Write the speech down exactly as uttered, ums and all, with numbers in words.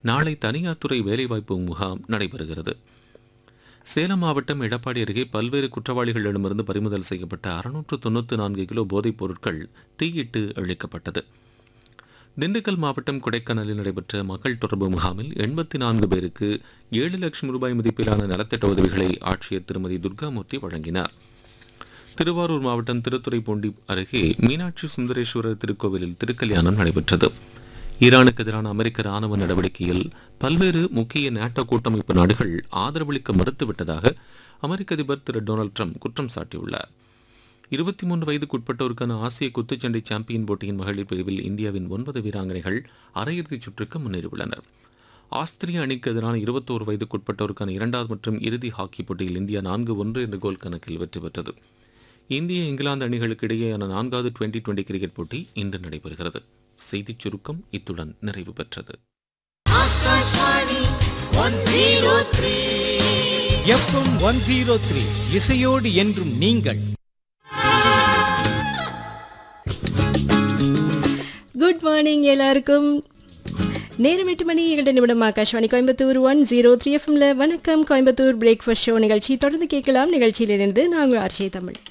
நாளை தனியார் துறை வேலைவாய்ப்பு முகாம் நடைபெறுகிறது. சேலம் மாவட்டம் எடப்பாடி அருகே பல்வேறு குற்றவாளிகளிடமிருந்து பறிமுதல் செய்யப்பட்ட அறுநூற்று தொன்னூற்று நான்கு கிலோ போதைப் பொருட்கள் தீயிட்டு அழிக்கப்பட்டது. திண்டுக்கல் மாவட்டம் கொடைக்கானலில் நடைபெற்ற மக்கள் தொடர்பு முகாமில் எண்பத்தி நான்கு பேருக்கு ஏழு லட்சம் ரூபாய் மதிப்பிலான நலத்திட்ட உதவிகளை ஆட்சியர் திருமதி துர்காமூர்த்தி வழங்கினார். திருவாரூர் மாவட்டம் திருத்துறைப்பூண்டி அருகே மீனாட்சி சுந்தரேஸ்வரர் திருக்கோவிலில் திருக்கல்யாணம் நடைபெற்றது. ஈரானுக்கு எதிரான அமெரிக்க ராணுவ நடவடிக்கையில் பல்வேறு முக்கிய நேட்டோ கூட்டமைப்பு நாடுகள் ஆதரவளிக்க மறுத்துவிட்டதாக அமெரிக்க அதிபர் திரு டொனால்டு ட்ரம்ப் குற்றம் சாட்டியுள்ளார். இருபத்தி மூன்று வயதுக்குட்பட்டோருக்கான ஆசிய குத்துச்சண்டை சாம்பியன் போட்டியின் மகளிர் பிரிவில் இந்தியாவின் ஒன்பது வீராங்கனைகள் அரையிறுதிச் சுற்றுக்கு முன்னேறியுள்ளனர். ஆஸ்திரிய அணிக்கு எதிரான இருபத்தோரு வயதுக்குட்பட்டோருக்கான இரண்டாவது மற்றும் இறுதி ஹாக்கி போட்டியில் இந்தியா நான்கு ஒன்று என்ற கோல் கணக்கில் வெற்றி பெற்றது. இந்திய இங்கிலாந்து அணிகளுக்கு இடையேயான நான்காவது டுவெண்டி டுவெண்டி கிரிக்கெட் போட்டி இன்று நடைபெறுகிறது. செய்திச் சுருக்கம் இத்துடன் நிறைவு பெற்றது. எஃப்எம் ஒன் ஜீரோ த்ரீ இசையோடு என்றும் நீங்கள். குட் மார்னிங் எல்லாருக்கும். நேரம் எட்டு மணி ஏழு நிமிடம். Akashvani Coimbatore one zero three எஃப்எம்ல வணக்கம் கோயம்புத்தூர் பிரேக்ஃபாஸ்ட் ஷோ நிகழ்ச்சி தொடர்ந்து கேட்கலாம். நிகழ்ச்சியிலிருந்து நாங்கள் ஆர்ஜே தமிழ்.